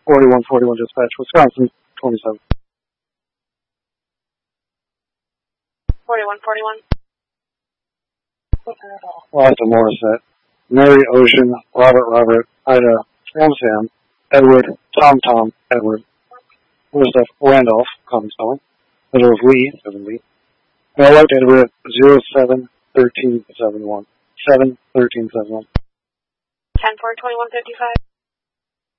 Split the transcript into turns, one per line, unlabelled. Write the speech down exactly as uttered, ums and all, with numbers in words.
forty-one forty-one dispatch, Wisconsin, twenty-seven.
forty-one forty-one.
Liza Morissette, Mary Ocean, Robert Robert, Ida Sam Sam, Edward Tom Tom Edward, Elizabeth Randolph, common spelling, Elizabeth Lee, seven Lee. Mail date of birth zero seven thirteen seventy-one. seven thirteen seventy-one.
ten four twenty-one fifty-five.